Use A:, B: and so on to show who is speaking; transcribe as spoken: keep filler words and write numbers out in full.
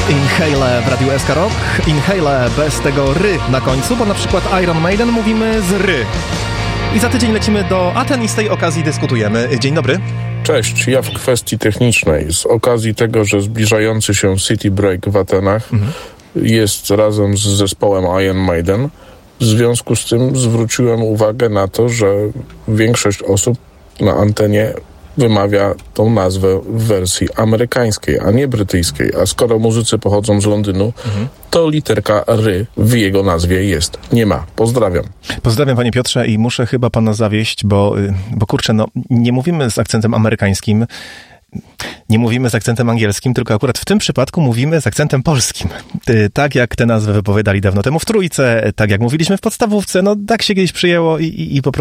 A: Inhale w Radiu S K Rock. Inhale bez tego ry na końcu, bo na przykład Iron Maiden mówimy z ry. I za tydzień lecimy do Aten i z tej okazji dyskutujemy. Dzień dobry.
B: Cześć, ja w kwestii technicznej. Z okazji tego, że zbliżający się City Break w Atenach mhm. jest razem z zespołem Iron Maiden, w związku z tym zwróciłem uwagę na to, że większość osób na antenie wymawia tą nazwę w wersji amerykańskiej, a nie brytyjskiej. A skoro muzycy pochodzą z Londynu, mhm. to literka ry w jego nazwie jest. Nie ma. Pozdrawiam.
A: Pozdrawiam, panie Piotrze, i muszę chyba pana zawieść, bo, bo kurczę, no nie mówimy z akcentem amerykańskim, nie mówimy z akcentem angielskim, tylko akurat w tym przypadku mówimy z akcentem polskim. Tak jak te nazwy wypowiadali dawno temu w Trójce, tak jak mówiliśmy w podstawówce, no tak się kiedyś przyjęło i, i, i po prostu